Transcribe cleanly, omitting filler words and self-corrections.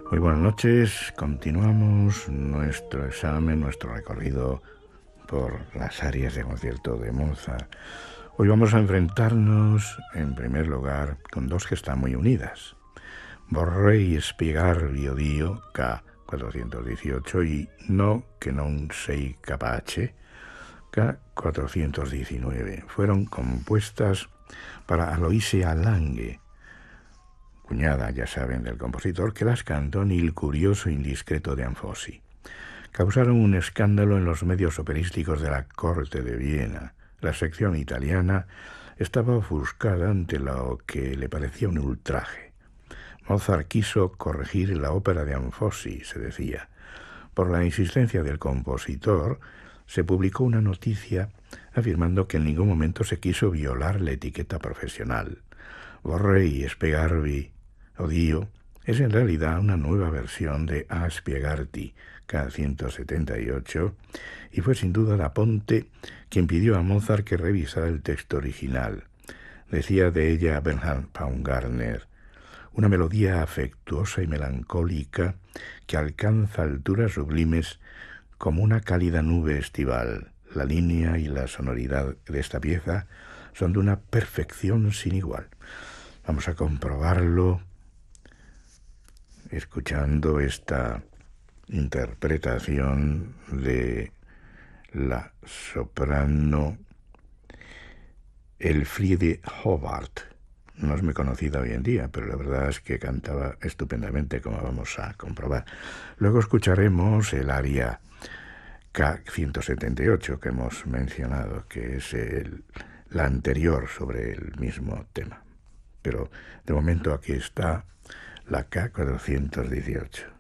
Muy buenas noches, continuamos nuestro examen, nuestro recorrido por las áreas de concierto de Mozart. Hoy vamos a enfrentarnos, en primer lugar, con dos que están muy unidas. Vorrei spiegarvi Dio, K. 418, y No che non sei capace, K. 419. Fueron compuestas para Aloysia Lange, cuñada, ya saben, del compositor, que las cantó en Il curioso indiscreto de Anfossi. Causaron un escándalo en los medios operísticos de la corte de Viena. La sección italiana estaba ofuscada ante lo que le parecía un ultraje. Mozart quiso corregir la ópera de Anfossi, se decía. Por la insistencia del compositor, se publicó una noticia afirmando que en ningún momento se quiso violar la etiqueta profesional. Vorrei spiegarvi Dio es en realidad una nueva versión de A Spiegarti, K. 178, y fue sin duda Da Ponte quien pidió a Mozart que revisara el texto original. Decía de ella Bernhard Paumgartner: una melodía afectuosa y melancólica que alcanza alturas sublimes como una cálida nube estival. La línea y la sonoridad de esta pieza son de una perfección sin igual. Vamos a comprobarlo escuchando esta interpretación de la soprano Elfriede Howard. No es muy conocida hoy en día, pero la verdad es que cantaba estupendamente, como vamos a comprobar. Luego escucharemos el aria K. 178 que hemos mencionado, que es la anterior sobre el mismo tema. Pero de momento aquí está la K. 418.